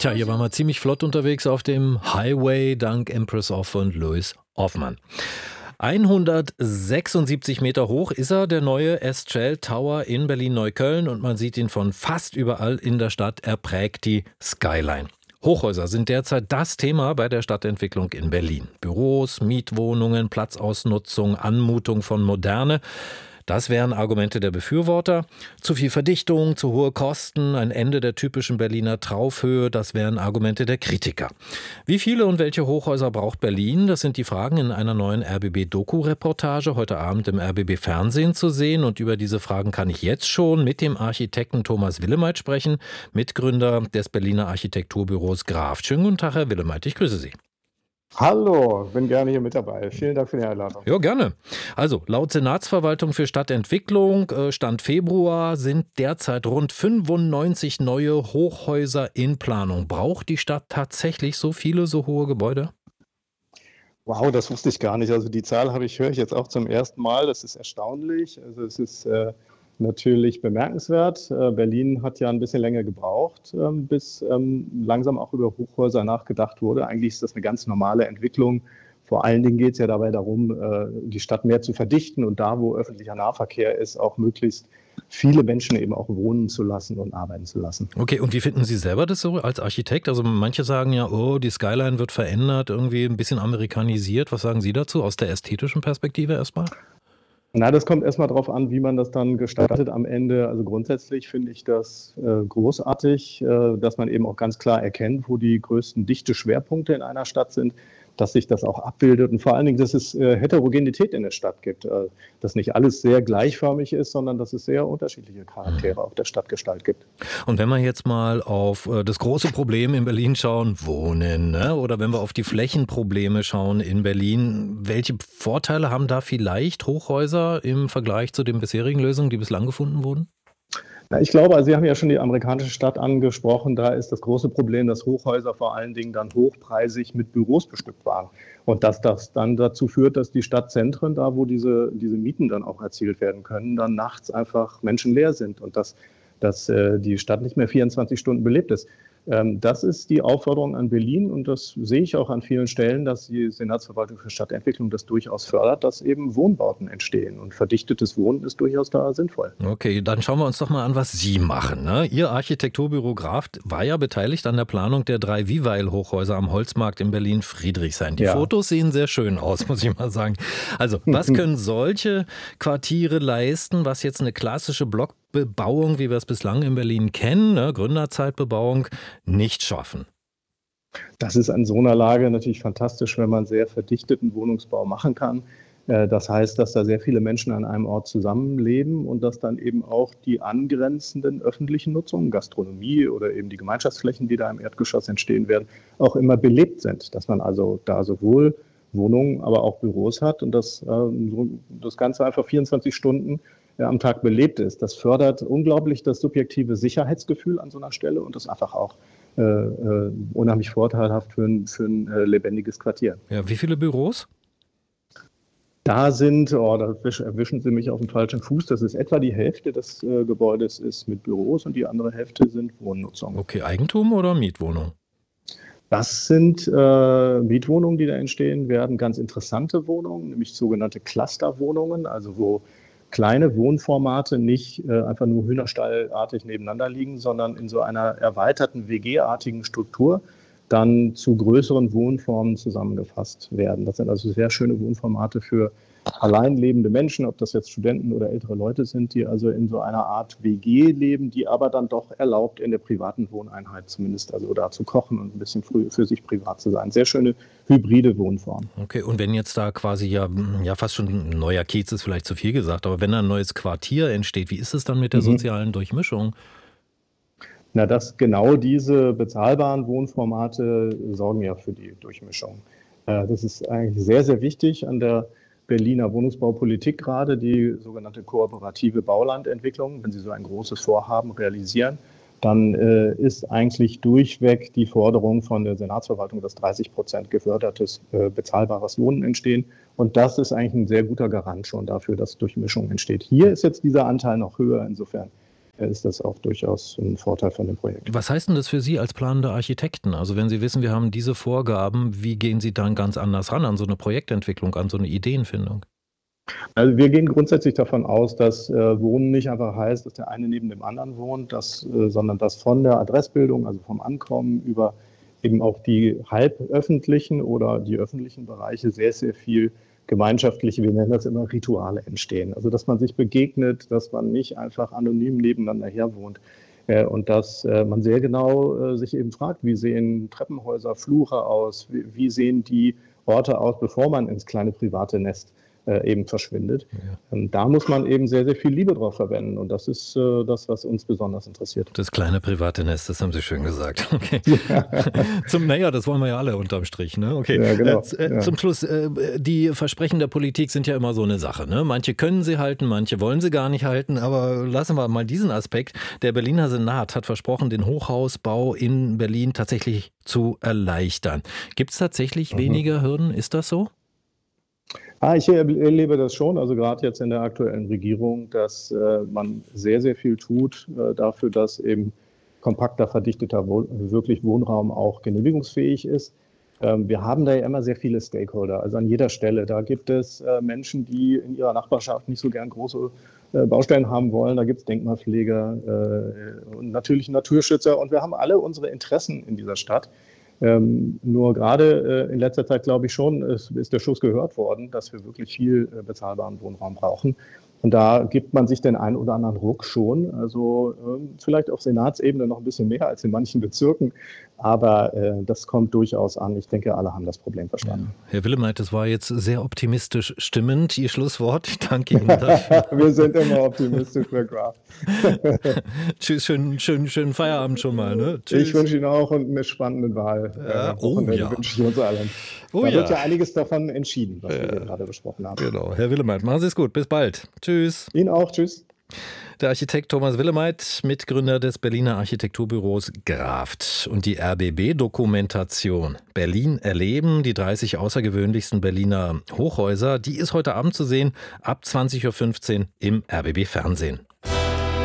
Tja, hier waren wir ziemlich flott unterwegs auf dem Highway dank Empress of und Louis Hoffmann. 176 Meter hoch ist er, der neue Estrell Tower in Berlin-Neukölln, und man sieht ihn von fast überall in der Stadt. Er prägt die Skyline. Hochhäuser sind derzeit das Thema bei der Stadtentwicklung in Berlin. Büros, Mietwohnungen, Platzausnutzung, Anmutung von Moderne. Das wären Argumente der Befürworter. Zu viel Verdichtung, zu hohe Kosten, ein Ende der typischen Berliner Traufhöhe, das wären Argumente der Kritiker. Wie viele und welche Hochhäuser braucht Berlin? Das sind die Fragen in einer neuen RBB-Doku-Reportage heute Abend im RBB-Fernsehen zu sehen. Und über diese Fragen kann ich jetzt schon mit dem Architekten Thomas Willemeit sprechen, Mitgründer des Berliner Architekturbüros Graf. Schönen guten Tag, Herr Willemeit, ich grüße Sie. Hallo, bin gerne hier mit dabei. Vielen Dank für die Einladung. Ja, gerne. Also, laut Senatsverwaltung für Stadtentwicklung, Stand Februar, sind derzeit rund 95 neue Hochhäuser in Planung. Braucht die Stadt tatsächlich so viele, so hohe Gebäude? Wow, das wusste ich gar nicht. Also die Zahl höre ich jetzt auch zum ersten Mal. Das ist erstaunlich. Also es ist natürlich bemerkenswert. Berlin hat ja ein bisschen länger gebraucht, bis langsam auch über Hochhäuser nachgedacht wurde. Eigentlich ist das eine ganz normale Entwicklung. Vor allen Dingen geht es ja dabei darum, die Stadt mehr zu verdichten und da, wo öffentlicher Nahverkehr ist, auch möglichst viele Menschen eben auch wohnen zu lassen und arbeiten zu lassen. Okay, und wie finden Sie selber das so als Architekt? Also manche sagen ja, oh, die Skyline wird verändert, irgendwie ein bisschen amerikanisiert. Was sagen Sie dazu aus der ästhetischen Perspektive erstmal? Na, das kommt erstmal drauf an, wie man das dann gestaltet am Ende. Also grundsätzlich finde ich das großartig, dass man eben auch ganz klar erkennt, wo die größten Dichte-Schwerpunkte in einer Stadt sind, dass sich das auch abbildet und vor allen Dingen, dass es Heterogenität in der Stadt gibt, dass nicht alles sehr gleichförmig ist, sondern dass es sehr unterschiedliche Charaktere auch der Stadtgestalt gibt. Und wenn wir jetzt mal auf das große Problem in Berlin schauen, Wohnen, ne? Oder wenn wir auf die Flächenprobleme schauen in Berlin, welche Vorteile haben da vielleicht Hochhäuser im Vergleich zu den bisherigen Lösungen, die bislang gefunden wurden? Na, ich glaube, also Sie haben ja schon die amerikanische Stadt angesprochen. Da ist das große Problem, dass Hochhäuser vor allen Dingen dann hochpreisig mit Büros bestückt waren. Und dass das dann dazu führt, dass die Stadtzentren, da wo diese Mieten dann auch erzielt werden können, dann nachts einfach menschenleer sind und dass die Stadt nicht mehr 24 Stunden belebt ist. Das ist die Aufforderung an Berlin und das sehe ich auch an vielen Stellen, dass die Senatsverwaltung für Stadtentwicklung das durchaus fördert, dass eben Wohnbauten entstehen. Und verdichtetes Wohnen ist durchaus da sinnvoll. Okay, dann schauen wir uns doch mal an, was Sie machen. Ne? Ihr Architekturbüro Graf war ja beteiligt an der Planung der 3 Vivail-Hochhäuser am Holzmarkt in Berlin-Friedrichshain. Die Fotos sehen sehr schön aus, muss ich mal sagen. Also, was können solche Quartiere leisten, was jetzt eine klassische Blockbebauung, wie wir es bislang in Berlin kennen, ne, Gründerzeitbebauung, nicht schaffen? Das ist an so einer Lage natürlich fantastisch, wenn man sehr verdichteten Wohnungsbau machen kann. Das heißt, dass da sehr viele Menschen an einem Ort zusammenleben und dass dann eben auch die angrenzenden öffentlichen Nutzungen, Gastronomie oder eben die Gemeinschaftsflächen, die da im Erdgeschoss entstehen werden, auch immer belebt sind. Dass man also da sowohl Wohnungen, aber auch Büros hat und dass das Ganze einfach 24 Stunden am Tag belebt ist. Das fördert unglaublich das subjektive Sicherheitsgefühl an so einer Stelle und das einfach auch unheimlich vorteilhaft für ein lebendiges Quartier. Ja, wie viele Büros? Da erwischen Sie mich auf dem falschen Fuß. Das ist etwa die Hälfte des Gebäudes ist mit Büros und die andere Hälfte sind Wohnnutzung. Okay, Eigentum oder Mietwohnung? Das sind Mietwohnungen, die da entstehen werden, ganz interessante Wohnungen, nämlich sogenannte Clusterwohnungen, also wo kleine Wohnformate nicht einfach nur hühnerstallartig nebeneinander liegen, sondern in so einer erweiterten WG-artigen Struktur dann zu größeren Wohnformen zusammengefasst werden. Das sind also sehr schöne Wohnformate für allein lebende Menschen, ob das jetzt Studenten oder ältere Leute sind, die also in so einer Art WG leben, die aber dann doch erlaubt, in der privaten Wohneinheit zumindest also da zu kochen und ein bisschen für sich privat zu sein. Sehr schöne hybride Wohnform. Okay, und wenn jetzt da quasi ja fast schon ein neuer Kiez ist vielleicht zu viel gesagt, aber wenn da ein neues Quartier entsteht, wie ist es dann mit der sozialen Durchmischung? Na, genau diese bezahlbaren Wohnformate sorgen ja für die Durchmischung. Das ist eigentlich sehr, sehr wichtig an der Berliner Wohnungsbaupolitik gerade, die sogenannte kooperative Baulandentwicklung. Wenn Sie so ein großes Vorhaben realisieren, dann ist eigentlich durchweg die Forderung von der Senatsverwaltung, dass 30% gefördertes, bezahlbares Wohnen entstehen. Und das ist eigentlich ein sehr guter Garant schon dafür, dass Durchmischung entsteht. Hier ist jetzt dieser Anteil noch höher. Insofern ist das auch durchaus ein Vorteil von dem Projekt. Was heißt denn das für Sie als planende Architekten? Also wenn Sie wissen, wir haben diese Vorgaben, wie gehen Sie dann ganz anders ran an so eine Projektentwicklung, an so eine Ideenfindung? Also wir gehen grundsätzlich davon aus, dass Wohnen nicht einfach heißt, dass der eine neben dem anderen wohnt, sondern dass von der Adressbildung, also vom Ankommen über eben auch die halböffentlichen oder die öffentlichen Bereiche sehr, sehr viel gemeinschaftliche, wir nennen das immer Rituale entstehen. Also dass man sich begegnet, dass man nicht einfach anonym nebeneinander her wohnt und dass man sehr genau sich eben fragt, wie sehen Treppenhäuser, Flure aus, wie sehen die Orte aus, bevor man ins kleine private Nest eben verschwindet. Ja. Da muss man eben sehr, sehr viel Liebe drauf verwenden und das ist das, was uns besonders interessiert. Das kleine private Nest, das haben Sie schön gesagt. Okay. Ja. Das wollen wir ja alle unterm Strich. Ne? Okay. Ja, genau. Zum Schluss, die Versprechen der Politik sind ja immer so eine Sache. Ne? Manche können sie halten, manche wollen sie gar nicht halten, aber lassen wir mal diesen Aspekt. Der Berliner Senat hat versprochen, den Hochhausbau in Berlin tatsächlich zu erleichtern. Gibt es tatsächlich weniger Hürden? Ist das so? Ich erlebe das schon, also gerade jetzt in der aktuellen Regierung, dass man sehr, sehr viel tut dafür, dass eben kompakter, verdichteter wirklich Wohnraum auch genehmigungsfähig ist. Wir haben da ja immer sehr viele Stakeholder, also an jeder Stelle. Da gibt es Menschen, die in ihrer Nachbarschaft nicht so gern große Baustellen haben wollen. Da gibt es Denkmalpfleger und natürlich Naturschützer und wir haben alle unsere Interessen in dieser Stadt. Nur gerade in letzter Zeit glaube ich schon, ist der Schuss gehört worden, dass wir wirklich viel bezahlbaren Wohnraum brauchen. Und da gibt man sich den einen oder anderen Ruck schon. Also vielleicht auf Senatsebene noch ein bisschen mehr als in manchen Bezirken. Aber das kommt durchaus an. Ich denke, alle haben das Problem verstanden. Ja. Herr Willemeit, das war jetzt sehr optimistisch stimmend, Ihr Schlusswort. Ich danke Ihnen dafür. Wir sind immer optimistisch, Herr Graf. Tschüss, schönen Feierabend schon mal. Ne? Tschüss. Ich wünsche Ihnen auch eine spannende Wahl. Wünsche ich uns allen. Da wird ja einiges davon entschieden, was wir hier gerade besprochen haben. Genau. Herr Willemeit, machen Sie es gut. Bis bald. Tschüss. Ihnen auch. Tschüss. Der Architekt Thomas Willemeit, Mitgründer des Berliner Architekturbüros Graft. Und die RBB-Dokumentation Berlin erleben, die 30 außergewöhnlichsten Berliner Hochhäuser, die ist heute Abend zu sehen, ab 20.15 Uhr im RBB Fernsehen.